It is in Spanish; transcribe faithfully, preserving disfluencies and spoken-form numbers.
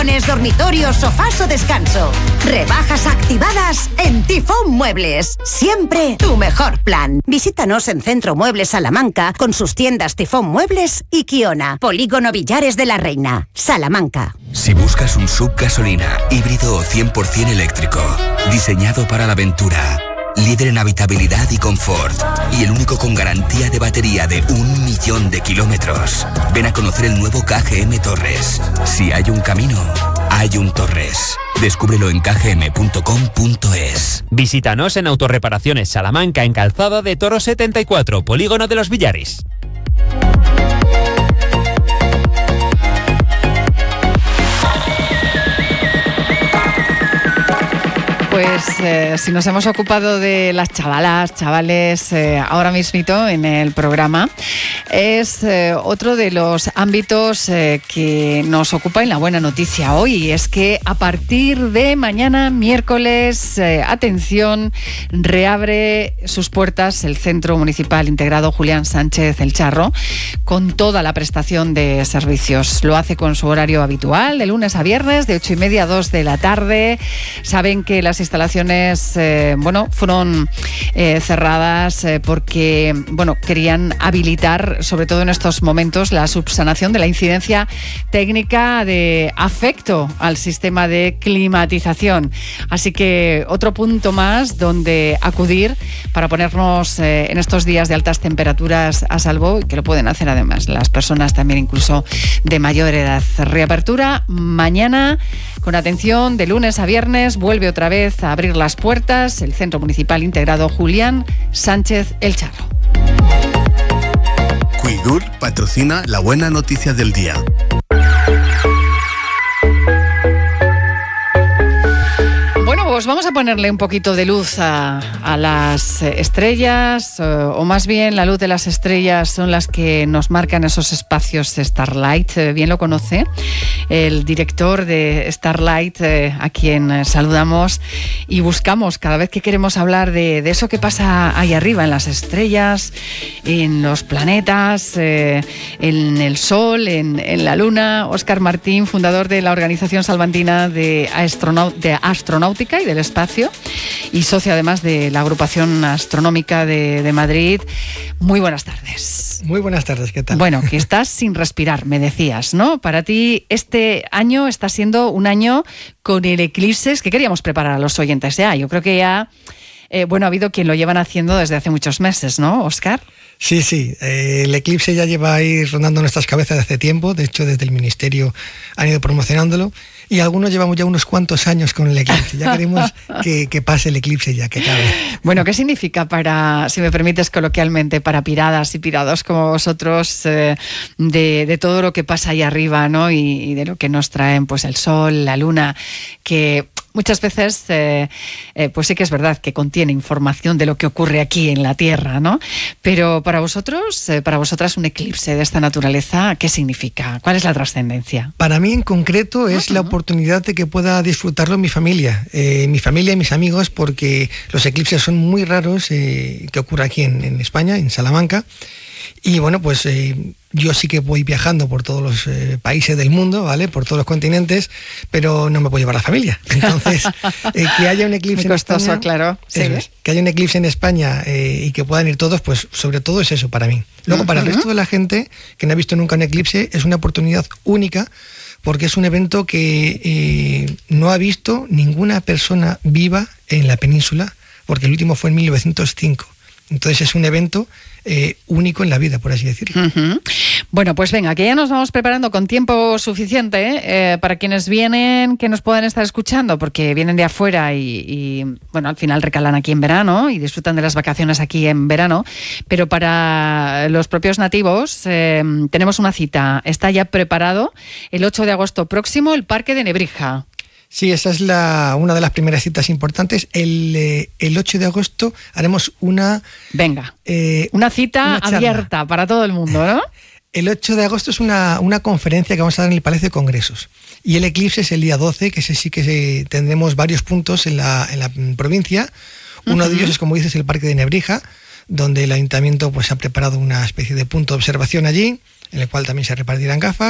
sillones, dormitorios, sofás o descanso. Rebajas activadas en Tifón Muebles. Siempre tu mejor plan. Visítanos en Centro Muebles Salamanca con sus tiendas Tifón Muebles y Kiona. Polígono Villares de la Reina, Salamanca. Si buscas un sub gasolina, híbrido o cien por ciento eléctrico, diseñado para la aventura, líder en habitabilidad y confort, y el único con garantía de batería de un millón de kilómetros, ven a conocer el nuevo K G M Torres. Si hay un camino, hay un Torres. Descúbrelo en k g m punto com punto es. Visítanos en Autorreparaciones Salamanca, en Calzada de Toro setenta y cuatro, Polígono de los Villares. Pues eh, si nos hemos ocupado de las chavalas, chavales, eh, ahora mismito en el programa, es eh, otro de los ámbitos eh, que nos ocupa en la buena noticia hoy. Es que a partir de mañana, miércoles, eh, atención, reabre sus puertas el Centro Municipal Integrado Julián Sánchez El Charro con toda la prestación de servicios. Lo hace con su horario habitual, de lunes a viernes, de ocho y media a dos de la tarde. Saben que las instalaciones, eh, bueno, fueron eh, cerradas eh, porque, bueno, querían habilitar, sobre todo en estos momentos, la subsanación de la incidencia técnica de afecto al sistema de climatización. Así que otro punto más donde acudir para ponernos eh, en estos días de altas temperaturas a salvo, y que lo pueden hacer además las personas también incluso de mayor edad. Reapertura mañana con atención de lunes a viernes, vuelve otra vez a abrir las puertas el Centro Municipal Integrado Julián Sánchez El Charro. Cuidur patrocina la buena noticia del día. Bueno, pues vamos a ponerle un poquito de luz a, a las estrellas, o, o más bien la luz de las estrellas son las que nos marcan esos espacios Starlight. Eh, bien lo conoce el director de Starlight, eh, a quien eh, saludamos y buscamos cada vez que queremos hablar de, de eso que pasa ahí arriba, en las estrellas, en los planetas, eh, en el Sol, en, en la Luna. Óscar Martín, fundador de la Organización Salmantina de, Astronau- de Astronáutica y del Espacio, y socio además de la Agrupación Astronómica de, de Madrid. Muy buenas tardes. Muy buenas tardes, ¿qué tal? Bueno, que estás sin respirar, me decías, ¿no? Para ti este año está siendo un año con el eclipse que queríamos preparar a los oyentes ya. Yo creo que ya, eh, bueno, ha habido quien lo llevan haciendo desde hace muchos meses, ¿no, Óscar? Sí, sí, eh, el eclipse ya lleva ahí rondando nuestras cabezas desde hace tiempo. De hecho, desde el Ministerio han ido promocionándolo y algunos llevamos ya unos cuantos años con el eclipse. Ya queremos que, que pase el eclipse ya, que acabe. Bueno, ¿qué significa para, si me permites coloquialmente, para piradas y pirados como vosotros, eh, de, de todo lo que pasa ahí arriba, ¿no? Y, y de lo que nos traen pues el sol, la luna, que muchas veces, eh, eh, pues sí que es verdad que contiene información de lo que ocurre aquí en la Tierra, ¿no? Pero para vosotros, eh, para vosotras, un eclipse de esta naturaleza, ¿qué significa? ¿Cuál es la trascendencia? Para mí en concreto es uh-huh. la oportunidad de que pueda disfrutarlo mi familia, eh, mi familia y mis amigos, porque los eclipses son muy raros, eh, que ocurre aquí en, en España, en Salamanca. Y bueno, pues eh, yo sí que voy viajando por todos los eh, países del mundo, ¿vale? Por todos los continentes, pero no me puedo llevar a la familia. Entonces, eh, que haya un eclipse muy costoso, en España, claro. Sí. Es, que haya un eclipse en España eh, y que puedan ir todos, pues sobre todo es eso para mí. Luego, uh-huh. para el resto de la gente que no ha visto nunca un eclipse, es una oportunidad única, porque es un evento que eh, no ha visto ninguna persona viva en la península, porque el último fue en mil novecientos cinco. Entonces es un evento eh, único en la vida, por así decirlo. Uh-huh. Bueno, pues venga, que ya nos vamos preparando con tiempo suficiente ¿eh? Eh, para quienes vienen, que nos puedan estar escuchando, porque vienen de afuera y, y, bueno, al final recalan aquí en verano y disfrutan de las vacaciones aquí en verano. Pero para los propios nativos eh, tenemos una cita. Está ya preparado el ocho de agosto próximo el Parque de Nebrija. Sí, esa es la, una de las primeras citas importantes. El, eh, el ocho de agosto haremos una... Venga, eh, una cita una abierta para todo el mundo, ¿no? El ocho de agosto es una, una conferencia que vamos a dar en el Palacio de Congresos. Y el eclipse es el día doce, que ese sí que se, tendremos varios puntos en la, en la provincia. Uno uh-huh. de ellos es, como dices, el Parque de Nebrija, donde el Ayuntamiento pues, ha preparado una especie de punto de observación allí, en el cual también se repartirán gafas.